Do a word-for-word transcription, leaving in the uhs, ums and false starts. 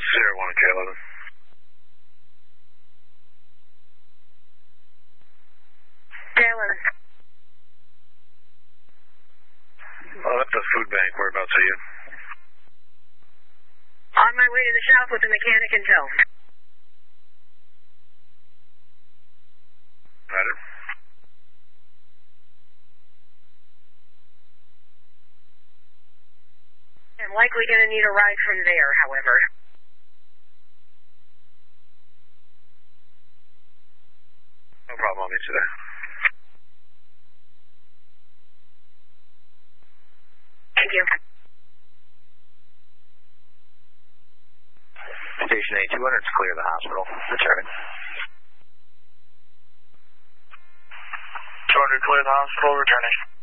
zero one K eleven. K eleven. Oh, that's the food bank. Whereabouts are you? On my way to the shop with the mechanic in tow. Roger. I'm likely going to need a ride from there, however. No problem, I'll meet you there. Thank you. Station A two hundred is clear of the hospital. Returning. two hundred clear the hospital, returning.